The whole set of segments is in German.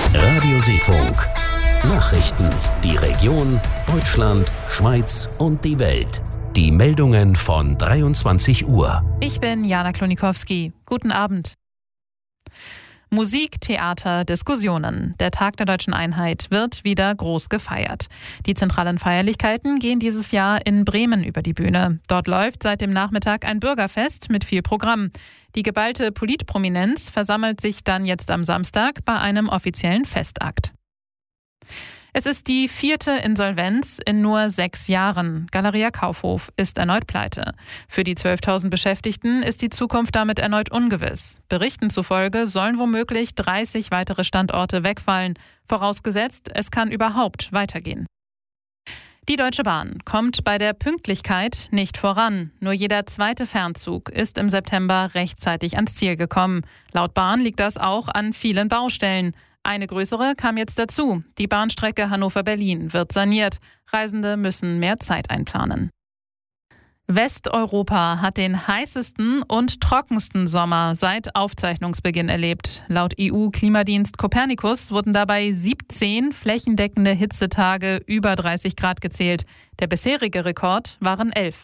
Radioseefunk. Nachrichten, die Region, Deutschland, Schweiz und die Welt. Die Meldungen von 23 Uhr. Ich bin Jana Klonikowski. Guten Abend. Musik, Theater, Diskussionen. Der Tag der Deutschen Einheit wird wieder groß gefeiert. Die zentralen Feierlichkeiten gehen dieses Jahr in Bremen über die Bühne. Dort läuft seit dem Nachmittag ein Bürgerfest mit viel Programm. Die geballte Politprominenz versammelt sich dann jetzt am Samstag bei einem offiziellen Festakt. Es ist die 4. Insolvenz in nur 6 Jahren. Galeria Kaufhof ist erneut pleite. Für die 12.000 Beschäftigten ist die Zukunft damit erneut ungewiss. Berichten zufolge sollen womöglich 30 weitere Standorte wegfallen. Vorausgesetzt, es kann überhaupt weitergehen. Die Deutsche Bahn kommt bei der Pünktlichkeit nicht voran. Nur jeder zweite Fernzug ist im September rechtzeitig ans Ziel gekommen. Laut Bahn liegt das auch an vielen Baustellen. Eine größere kam jetzt dazu. Die Bahnstrecke Hannover-Berlin wird saniert. Reisende müssen mehr Zeit einplanen. Westeuropa hat den heißesten und trockensten Sommer seit Aufzeichnungsbeginn erlebt. Laut EU-Klimadienst Copernicus wurden dabei 17 flächendeckende Hitzetage über 30 Grad gezählt. Der bisherige Rekord waren 11.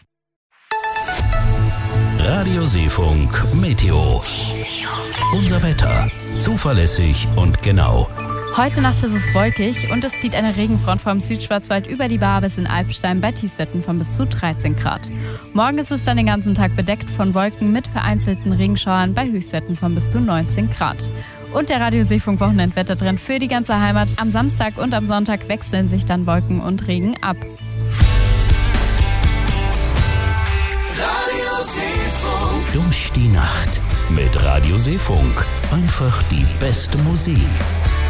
Radioseefunk Meteo. Unser Wetter. Zuverlässig und genau. Heute Nacht ist es wolkig und es zieht eine Regenfront vom Südschwarzwald über die Bar bis in Alpstein bei Tiefswetten von bis zu 13 Grad. Morgen ist es dann den ganzen Tag bedeckt von Wolken mit vereinzelten Regenschauern bei Höchstwerten von bis zu 19 Grad. Und der Radioseefunk-Wochenendwettertrend für die ganze Heimat. Am Samstag und am Sonntag wechseln sich dann Wolken und Regen ab. Durch die Nacht mit Radioseefunk. Einfach die beste Musik.